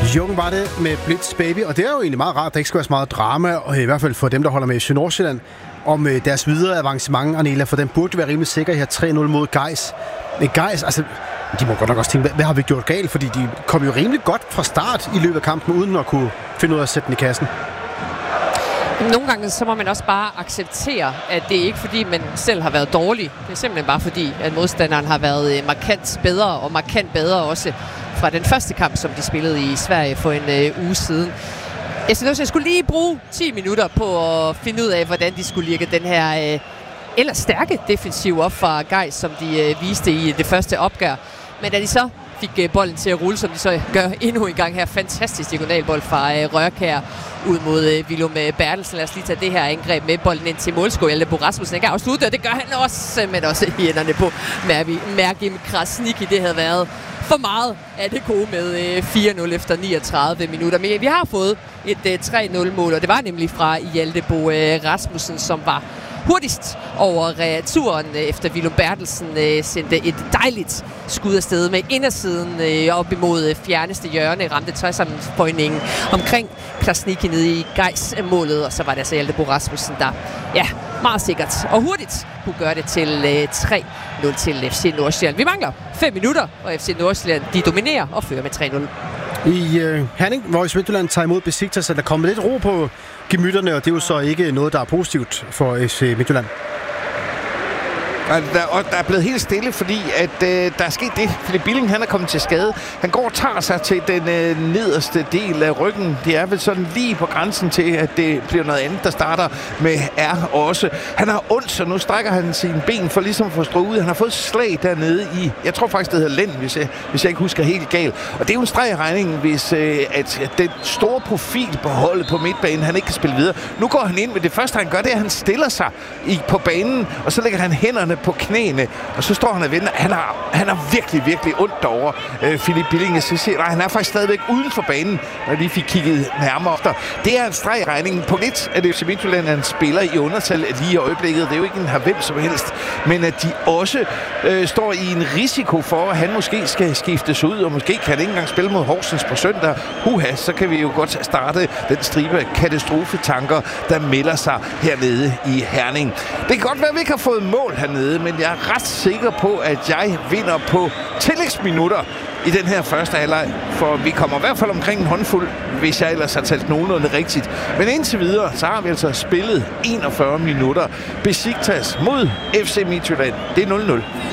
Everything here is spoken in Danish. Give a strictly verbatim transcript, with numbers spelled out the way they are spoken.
Jung var det med Blitz Baby, og det er jo egentlig meget rart, at der ikke skal være så meget drama, og i hvert fald for dem, der holder med F C Nordsjælland, om øh, deres videre avancement, Arnela, for den burde være rimelig sikker her tre nul mod Gais. Men Gais, altså, de må godt nok også tænke, hvad, hvad har vi gjort galt? Fordi de kom jo rimelig godt fra start i løbet af kampen, uden at kunne finde ud af at sætte den i kassen. Nogle gange så må man også bare acceptere, at det ikke er fordi, man selv har været dårlig. Det er simpelthen bare fordi, at modstanderen har været markant bedre, og markant bedre også fra den første kamp, som de spillede i Sverige for en øh, uge siden. Jeg synes, jeg skulle lige bruge ti minutter på at finde ud af, hvordan de skulle lægge den her øh, ellers stærke defensiv op fra Gais, som de øh, viste i det første opgør. Men da de så fik øh, bolden til at rulle, som de så gør endnu en gang her. Fantastisk diagonalbold fra øh, Rørkær ud mod øh, Willum Bertelsen. Lad os lige tage det her angreb med bolden ind til målscore. Hjalte Bo Rasmussen ikke afslutte, og det gør han også, men også i hænderne på Mergim Krasniqi. Det havde været for meget af det gode med øh, fire nul efter niogtredive minutter. Men vi har fået et øh, tre nul mål, og det var nemlig fra Hjalte Bo øh, Rasmussen, som var hurtigst over returen, efter Willum Bertelsen øh, sendte et dejligt skud afsted med indersiden øh, op imod øh, fjerneste hjørne, ramte tøjsammenføjningen omkring Krasniqi nede i Gais-målet, og så var det altså Hjalte Bo Rasmussen, der ja, meget sikkert og hurtigt kunne gøre det til øh, tre nul til F C Nordsjælland. Vi mangler fem minutter, og F C Nordsjælland de dominerer og fører med tre nul. I øh, Herning, hvor F C Midtjylland tager imod Besiktas, er der kommet lidt ro på gemytterne, og det er jo så ikke noget, der er positivt for F C Midtjylland. Der, og der er blevet helt stille, fordi at øh, der er sket det. Philip Billing, han er kommet til skade. Han går og tager sig til den øh, nederste del af ryggen. Det er vel sådan lige på grænsen til, at det bliver noget andet, der starter med R også. Han har ondt, så nu strækker han sine ben for ligesom at få strået ud. Han har fået slag dernede i, jeg tror faktisk, det hedder lænd, hvis jeg, hvis jeg ikke husker helt galt. Og det er jo en streg i regningen, hvis øh, at, at den store profil på holdet på midtbanen, han ikke kan spille videre. Nu går han ind, men det første, han gør, det er, at han stiller sig i, på banen, og så lægger han hænderne på knæene, og så står han og venter. Han har, han har virkelig, virkelig ondt derovre, øh, Philip Billing. Så siger, nej, han er faktisk stadigvæk uden for banen, når de fik kigget nærmere efter. Det er en streg i regningen. På lidt, at F C Midtjylland er en spiller i undertal lige i øjeblikket. Det er jo ikke en her hvem som helst, men at de også øh, står i en risiko for, at han måske skal skiftes ud, og måske kan han ikke engang spille mod Horsens på søndag. Huha, så kan vi jo godt starte den stribe af katastrofetanker, der melder sig hernede i Herning. Det kan godt være, at vi ikke har fået mål hernede, men jeg er ret sikker på, at jeg vinder på tillægsminutter i den her første halvleg, for vi kommer i hvert fald omkring en håndfuld, hvis jeg ellers har talt nogenlunde rigtigt. Men indtil videre, så har vi altså spillet enogfyrre minutter. Besiktas mod F C Midtjylland. Det er nul nul.